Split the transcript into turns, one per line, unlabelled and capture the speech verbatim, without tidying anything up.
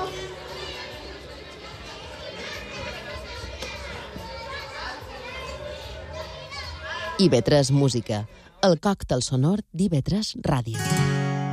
I ve tres Música, el còctel sonor d'I ve tres Ràdio.